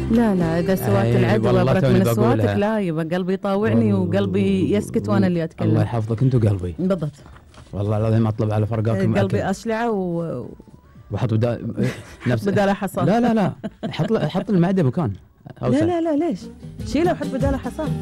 لا لا، اذا سوات العدوى والله ابرك توني من اصواتك بقولها. لا يبقى قلبي يطاوعني وقلبي يسكت وانا اللي اتكلم. الله يحفظك انت وقلبي. بالضبط. والله العظيم اطلب على فرقاكم قلبي أكل. اشلعه وحط نفس بدالها حصى. لا حط المعده مكان لا لا لا، ليش؟ شيله وحط بدالها حصى.